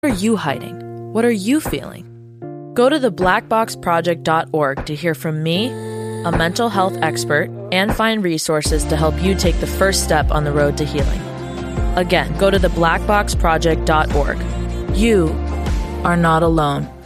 are you hiding? What are you feeling? Go to theblackboxproject.org to hear from me, a mental health expert, and find resources to help you take the first step on the road to healing. Again, go to theblackboxproject.org. You are not alone.